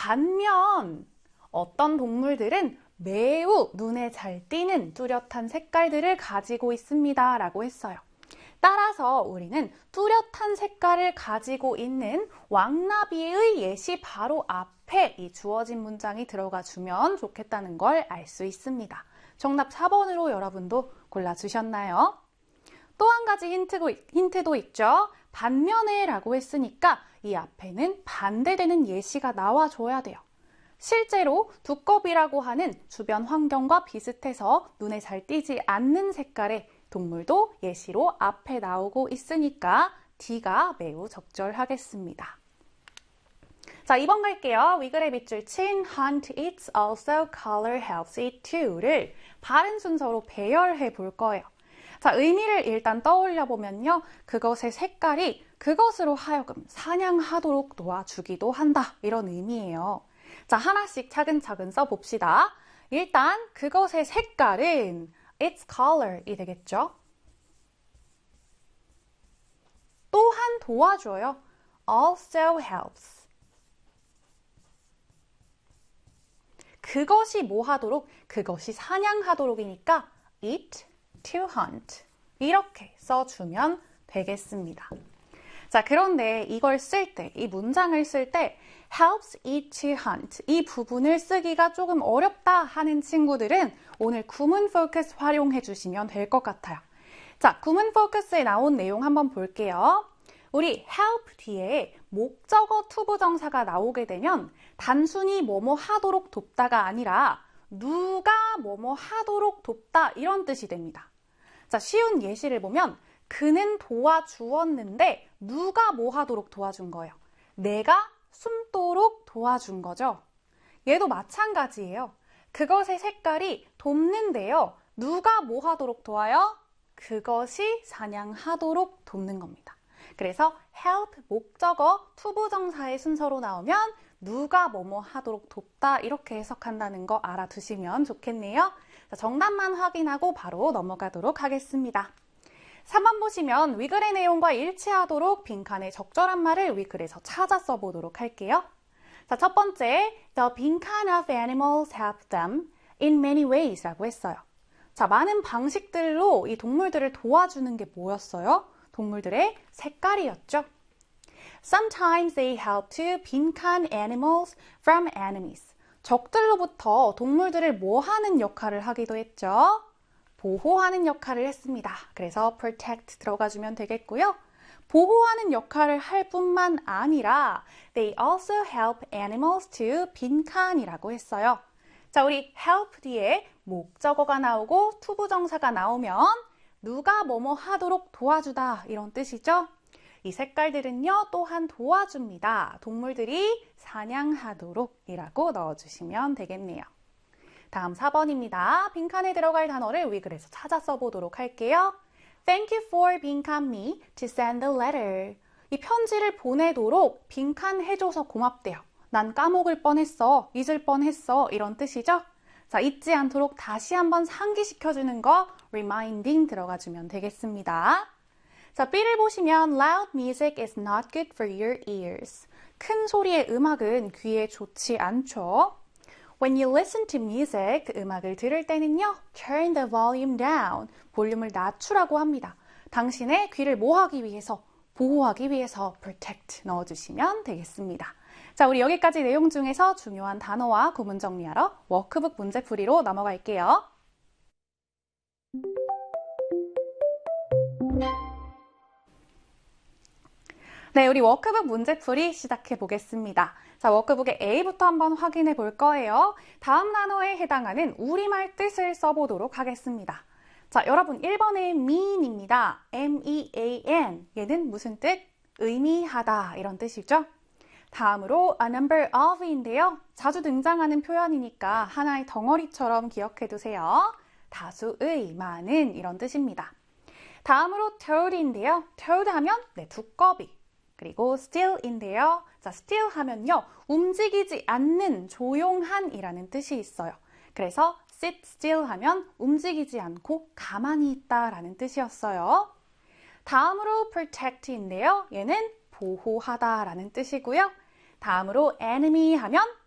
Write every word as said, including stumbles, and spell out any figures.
반면 어떤 동물들은 매우 눈에 잘 띄는 뚜렷한 색깔들을 가지고 있습니다 라고 했어요. 따라서 우리는 뚜렷한 색깔을 가지고 있는 왕나비의 예시 바로 앞에 이 주어진 문장이 들어가 주면 좋겠다는 걸 알 수 있습니다. 정답 사 번으로 여러분도 골라주셨나요? 또 한 가지 힌트도, 힌트도 있죠. 반면에 라고 했으니까 이 앞에는 반대되는 예시가 나와줘야 돼요. 실제로 두꺼비라고 하는 주변 환경과 비슷해서 눈에 잘 띄지 않는 색깔의 동물도 예시로 앞에 나오고 있으니까 D가 매우 적절하겠습니다. 자, 이 번 갈게요. 위글의 빗줄 친 hunt, eats, also, color, helps, eat to를 바른 순서로 배열해 볼 거예요. 자, 의미를 일단 떠올려 보면요. 그것의 색깔이 그것으로 하여금 사냥하도록 도와주기도 한다. 이런 의미예요. 자, 하나씩 차근차근 써봅시다. 일단 그것의 색깔은 its color이 되겠죠. 또한 도와줘요. also helps. 그것이 뭐 하도록? 그것이 사냥하도록이니까 eat, to hunt. 이렇게 써주면 되겠습니다. 자, 그런데 이걸 쓸 때, 이 문장을 쓸 때 helps eat to hunt 이 부분을 쓰기가 조금 어렵다 하는 친구들은 오늘 구문 포커스 활용해 주시면 될 것 같아요. 자, 구문 포커스에 나온 내용 한번 볼게요. 우리 help 뒤에 목적어 투부정사가 나오게 되면 단순히 뭐뭐 하도록 돕다가 아니라 누가 뭐뭐 하도록 돕다 이런 뜻이 됩니다. 자, 쉬운 예시를 보면 그는 도와주었는데 누가 뭐 하도록 도와준 거예요? 내가 숨도록 도와준 거죠. 얘도 마찬가지예요. 그것의 색깔이 돕는데요. 누가 뭐 하도록 도와요? 그것이 사냥하도록 돕는 겁니다. 그래서 help 목적어 투부정사의 순서로 나오면 누가 뭐뭐 하도록 돕다 이렇게 해석한다는 거 알아두시면 좋겠네요. 자, 정답만 확인하고 바로 넘어가도록 하겠습니다. 삼 번 보시면 위글의 내용과 일치하도록 빈칸에 적절한 말을 위글에서 찾아 써보도록 할게요. 자, 첫 번째, the 빈칸 of animals help them in many ways 라고 했어요. 자, 많은 방식들로 이 동물들을 도와주는 게 뭐였어요? 동물들의 색깔이었죠. Sometimes they help to 빈칸 animals from enemies. 적들로부터 동물들을 뭐 하는 역할을 하기도 했죠? 보호하는 역할을 했습니다. 그래서 protect 들어가주면 되겠고요. 보호하는 역할을 할 뿐만 아니라 they also help animals to 빈칸이라고 했어요. 자, 우리 help 뒤에 목적어가 나오고 투부정사가 나오면 누가 뭐뭐 하도록 도와주다 이런 뜻이죠. 이 색깔들은요 또한 도와줍니다. 동물들이 사냥하도록 이라고 넣어주시면 되겠네요. 다음 사 번입니다. 빈칸에 들어갈 단어를 위글에서 찾아 써보도록 할게요. Thank you for 빈칸 me to send the letter. 이 편지를 보내도록 빈칸 해줘서 고맙대요. 난 까먹을 뻔했어, 잊을 뻔했어 이런 뜻이죠. 자, 잊지 않도록 다시 한번 상기시켜주는 거 reminding 들어가주면 되겠습니다. 자, B를 보시면 loud music is not good for your ears. 큰 소리의 음악은 귀에 좋지 않죠. When you listen to music, 음악을 들을 때는요, turn the volume down, 볼륨을 낮추라고 합니다. 당신의 귀를 뭐 하기 위해서? 보호하기 위해서 protect 넣어주시면 되겠습니다. 자, 우리 여기까지 내용 중에서 중요한 단어와 구문 정리하러 워크북 문제풀이로 넘어갈게요. 네, 우리 워크북 문제풀이 시작해 보겠습니다. 자, 워크북의 A부터 한번 확인해 볼 거예요. 다음 단어에 해당하는 우리말 뜻을 써보도록 하겠습니다. 자, 여러분 일 번의 mean입니다. 엠 이 에이 엔. 얘는 무슨 뜻? 의미하다 이런 뜻이죠. 다음으로 a number of인데요. 자주 등장하는 표현이니까 하나의 덩어리처럼 기억해 두세요. 다수의, 많은 이런 뜻입니다. 다음으로 toad인데요. toad 하면 네, 두꺼비. 그리고 still인데요. 자, still 하면요. 움직이지 않는, 조용한 이라는 뜻이 있어요. 그래서 sit still 하면 움직이지 않고 가만히 있다라는 뜻이었어요. 다음으로 protect인데요. 얘는 보호하다라는 뜻이고요. 다음으로 enemy 하면